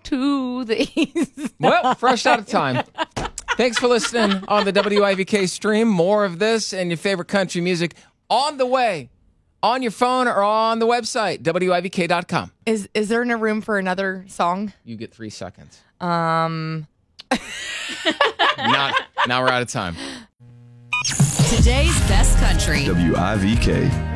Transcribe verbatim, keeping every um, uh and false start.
to the east. Well, fresh out of time. Thanks for listening on the W I V K stream. More of this and your favorite country music on the way, on your phone or on the website, W I V K dot com. Is is there no room for another song? You get three seconds. Um. Not, now we're out of time. Today's best country. W I V K.